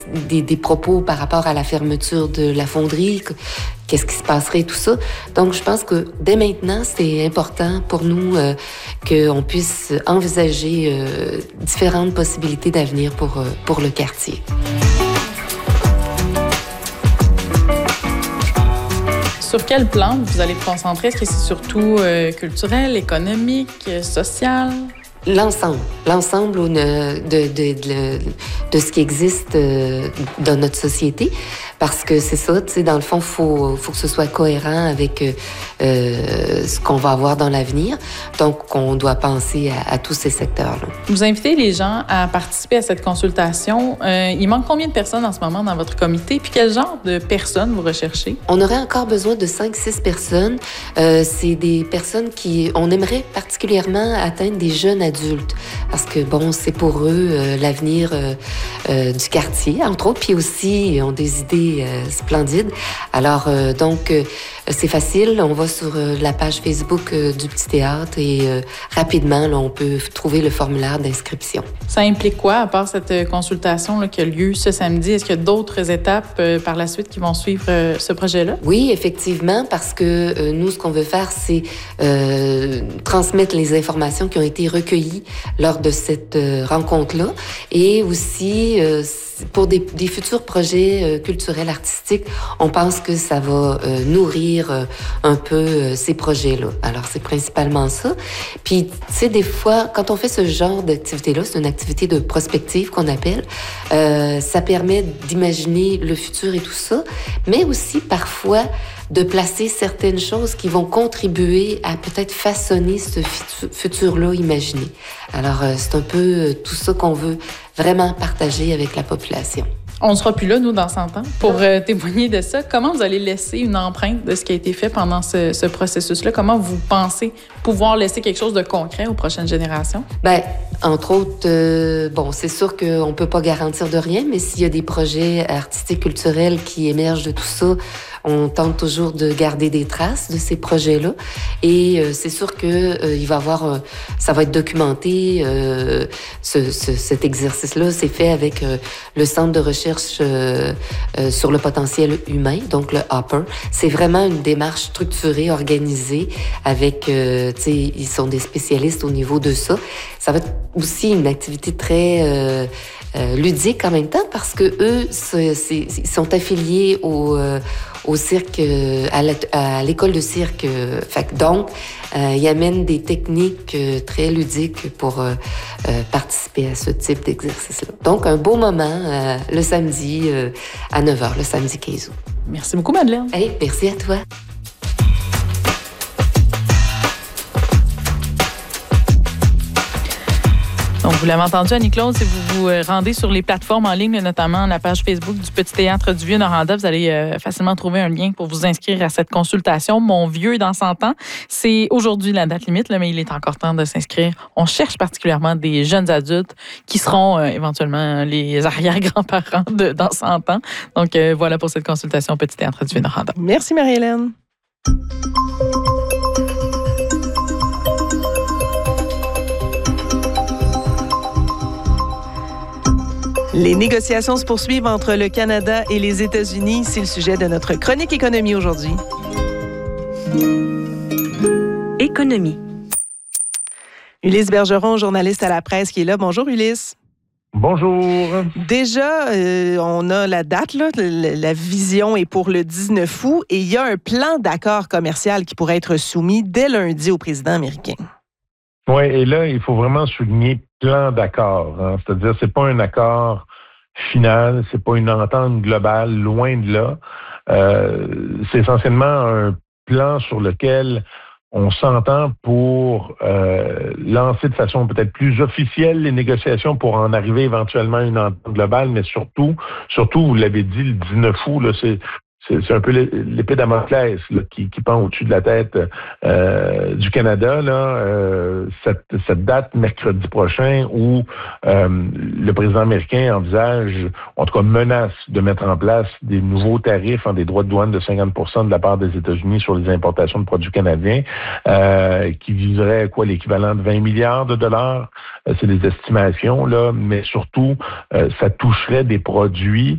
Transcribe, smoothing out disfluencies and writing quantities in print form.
des propos par rapport à la fermeture de la fonderie, qu'est-ce qui se passerait, tout ça. Donc, je pense que dès maintenant, c'est important pour nous qu'on puisse envisager différentes possibilités d'avenir pour le quartier. Sur quel plan vous allez vous concentrer? Est-ce que c'est surtout culturel, économique, social? L'ensemble de ce qui existe dans notre société, parce que c'est ça, tu sais, dans le fond, faut que ce soit cohérent avec ce qu'on va avoir dans l'avenir. Donc, on doit penser à tous ces secteurs-là. Vous invitez les gens à participer à cette consultation. Il manque combien de personnes en ce moment dans votre comité? Puis quel genre de personnes vous recherchez? On aurait encore besoin de 5-6 personnes. C'est des personnes on aimerait particulièrement atteindre des jeunes adultes, parce que, bon, c'est pour eux l'avenir du quartier, entre autres, puis aussi, ils ont des idées splendides. Alors, donc, c'est facile. On va sur la page Facebook du Petit Théâtre et rapidement, là, on peut trouver le formulaire d'inscription. Ça implique quoi, à part cette consultation là, qui a lieu ce samedi? Est-ce qu'il y a d'autres étapes par la suite qui vont suivre ce projet-là? Oui, effectivement, parce que nous, ce qu'on veut faire, c'est transmettre les informations qui ont été recueillies lors de cette rencontre-là et aussi pour des futurs projets culturels, artistiques, on pense que ça va nourrir un peu ces projets-là. Alors, c'est principalement ça. Puis, tu sais, des fois, quand on fait ce genre d'activité-là, c'est une activité de prospective qu'on appelle, ça permet d'imaginer le futur et tout ça, mais aussi parfois de placer certaines choses qui vont contribuer à peut-être façonner ce futur-là imaginé. Alors, c'est un peu tout ça qu'on veut vraiment partager avec la population. On ne sera plus là, nous, dans 100 ans, pour témoigner de ça. Comment vous allez laisser une empreinte de ce qui a été fait pendant ce processus-là? Comment vous pensez pouvoir laisser quelque chose de concret aux prochaines générations? Bien, entre autres, bon, c'est sûr qu'on ne peut pas garantir de rien, mais s'il y a des projets artistiques, culturels qui émergent de tout ça, on tente toujours de garder des traces de ces projets-là. Et c'est sûr que il va avoir, ça va être documenté. Cet exercice-là, c'est fait avec le Centre de recherche sur le potentiel humain, donc le Hopper. C'est vraiment une démarche structurée, organisée, avec, tu sais, ils sont des spécialistes au niveau de ça. Ça va être aussi une activité très ludique en même temps, parce que eux, ils sont affiliés au cirque, à l'école de cirque. Donc, ils amènent des techniques très ludiques pour participer à ce type d'exercice-là. Donc, un beau moment le samedi à 9h, le samedi 15 août. Merci beaucoup, Madeleine. Hey, merci à toi. Donc, vous l'avez entendu, Annie-Claude, si vous vous rendez sur les plateformes en ligne, notamment la page Facebook du Petit Théâtre du Vieux-Noranda, vous allez facilement trouver un lien pour vous inscrire à cette consultation. Mon vieux dans 100 ans, c'est aujourd'hui la date limite, là, mais il est encore temps de s'inscrire. On cherche particulièrement des jeunes adultes qui seront éventuellement les arrière-grands-parents dans 100 ans. Donc, voilà pour cette consultation au Petit Théâtre du Vieux-Noranda. Merci, Marie-Hélène. Les négociations se poursuivent entre le Canada et les États-Unis. C'est le sujet de notre chronique économie aujourd'hui. Économie. Ulysse Bergeron, journaliste à la presse, qui est là. Bonjour, Ulysse. Bonjour. Déjà, on a la date, là, la vision est pour le 19 août et il y a un plan d'accord commercial qui pourrait être soumis dès lundi au président américain. Oui, et là, il faut vraiment souligner plan d'accord. Hein? C'est-à-dire, c'est pas un accord final, c'est pas une entente globale, loin de là. C'est essentiellement un plan sur lequel on s'entend pour lancer de façon peut-être plus officielle les négociations pour en arriver éventuellement à une entente globale, mais surtout, vous l'avez dit, le 19 août, là, c'est un peu l'épée Damoclès là, qui pend au-dessus de la tête du Canada. Là, cette date, mercredi prochain, où le président américain envisage, en tout cas menace, de mettre en place des nouveaux tarifs, des droits de douane de 50% de la part des États-Unis sur les importations de produits canadiens, qui viseraient l'équivalent de 20 milliards de dollars. C'est des estimations, là, mais surtout, ça toucherait des produits